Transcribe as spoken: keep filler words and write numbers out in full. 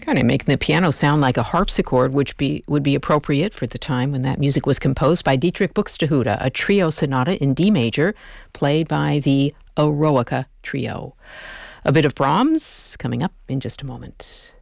Kind of making the piano sound like a harpsichord, which be would be appropriate for the time when that music was composed by Dietrich Buxtehude, a trio sonata in D major, played by the Eroica Trio. A bit of Brahms coming up in just a moment.